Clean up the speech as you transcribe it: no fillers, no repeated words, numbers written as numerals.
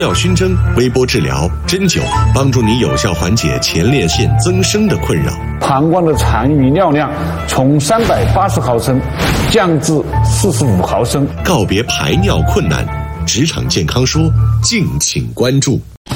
药熏蒸、微波治疗、针灸，帮助你有效缓解前列腺增生的困扰。 膀胱的残余尿量从380毫升降至45毫升， 告别排尿困难。职场健康说，敬请关注。